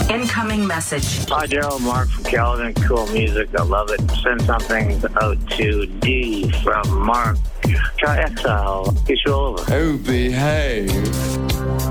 Incoming message. Hi, Daryl. Mark from Calvin. Cool music. I love it. Send something out to D from Mark. Try Exile. Get you all over. Oh, behave.